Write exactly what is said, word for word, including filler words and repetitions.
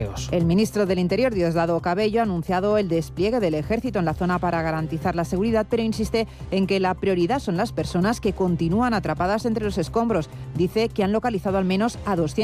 El ministro del Interior, Diosdado Cabello, ha anunciado el despliegue del ejército en la zona para garantizar la seguridad, pero insiste en que la prioridad son las personas que continúan atrapadas entre los escombros. Dice que han localizado al menos a doscientos